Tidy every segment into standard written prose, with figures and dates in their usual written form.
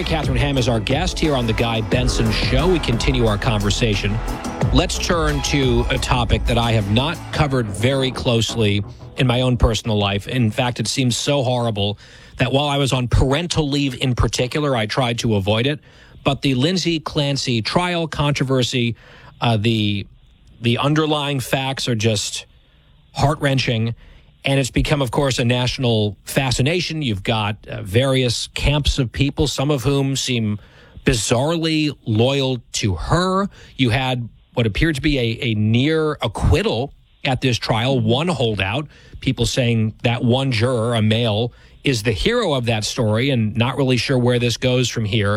Mary Catherine Ham is our guest here on The Guy Benson Show. We continue our conversation. Let's turn to a topic that I have not covered very closely in my own personal life. In fact, it seems so horrible that while I was on parental leave in particular, I tried to avoid it. But the Lindsay Clancy trial controversy, the underlying facts are just heart-wrenching. And it's become, of course, a national fascination. You've got various camps of people, some of whom seem bizarrely loyal to her. You had what appeared to be a near acquittal at this trial, one holdout, people saying that one juror, a male, is the hero of that story and not really sure where this goes from here.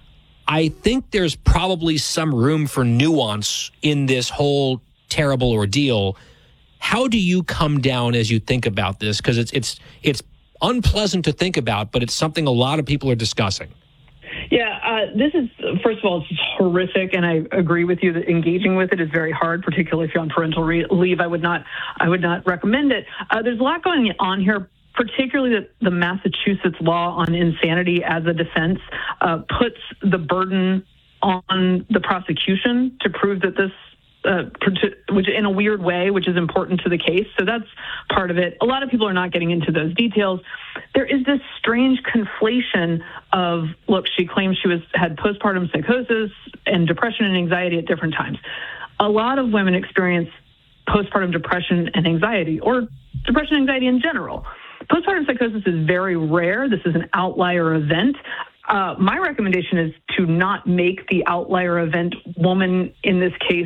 I think there's probably some room for nuance in this whole terrible ordeal. How do you come down as you think about this? Because it's unpleasant to think about, but it's something a lot of people are discussing. Yeah, this is, first of all, it's horrific, and I agree with you that engaging with it is very hard, particularly if you're on parental leave. I would not recommend it. There's a lot going on here, particularly the Massachusetts law on insanity as a defense puts the burden on the prosecution to prove that this which in a weird way, which is important to the case. So that's part of it. A lot of people are not getting into those details. There is this strange conflation of, look, she claims she had postpartum psychosis and depression and anxiety at different times. A lot of women experience postpartum depression and anxiety, or depression and anxiety in general. Postpartum psychosis is very rare. This is an outlier event. My recommendation is to not make the outlier event woman, in this case,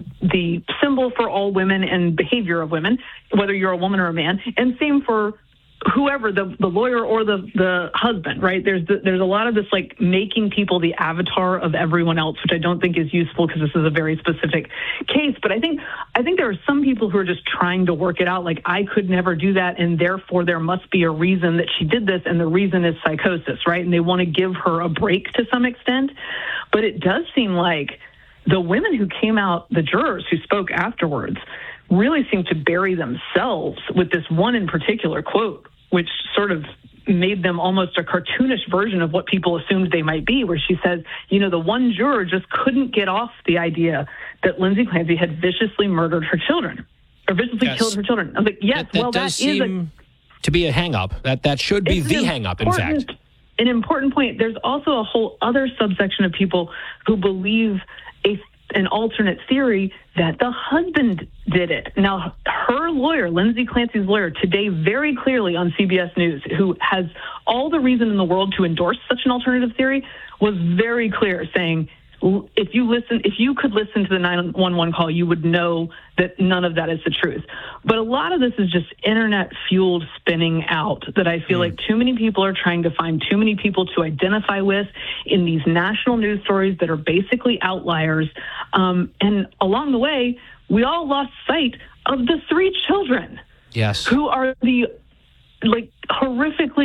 the symbol for all women and behavior of women, whether you're a woman or a man, and same for whoever, the lawyer or the husband, right? There's a lot of this, like, making people the avatar of everyone else, which I don't think is useful because this is a very specific case. But I think there are some people who are just trying to work it out, like, I could never do that, and therefore there must be a reason that she did this, and the reason is psychosis, right? And they want to give her a break to some extent. But it does seem like the women who came out, the jurors who spoke afterwards, really seem to bury themselves with this one in particular quote, which sort of made them almost a cartoonish version of what people assumed they might be, where she says, the one juror just couldn't get off the idea that Lindsay Clancy had viciously murdered her children, or viciously killed her children. I was like, yes, that does seem to be a hang-up. That should be the hang-up, in fact. An important point. There's also a whole other subsection of people who believe an alternate theory that the husband did it. Now, her lawyer, Lindsay Clancy's lawyer, today very clearly on CBS News, who has all the reason in the world to endorse such an alternative theory, was very clear, saying, if you could listen to the 911 call, you would know that none of that is the truth. But a lot of this is just internet-fueled spinning out that I feel like too many people are trying to find too many people to identify with in these national news stories that are basically outliers. And along the way, we all lost sight of the 3 children. Yes. Who are the horrifically